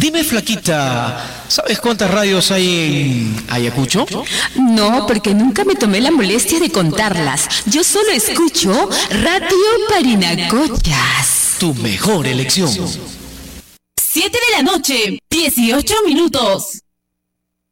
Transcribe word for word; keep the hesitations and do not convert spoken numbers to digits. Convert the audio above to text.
Dime, flaquita, ¿sabes cuántas radios hay en Ayacucho? No, porque nunca me tomé la molestia de contarlas. Yo solo escucho Radio Parinacochas. Tu mejor elección. Siete de la noche, dieciocho minutos.